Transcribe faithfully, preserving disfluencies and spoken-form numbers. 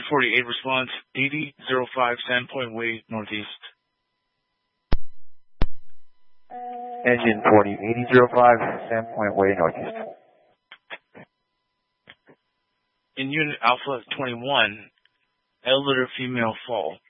forty-eight response, eighty oh five Sandpoint Way, Northeast. Engine forty, eighty oh five Sandpoint Way, Northeast. In unit Alpha twenty-one, elevator female fall.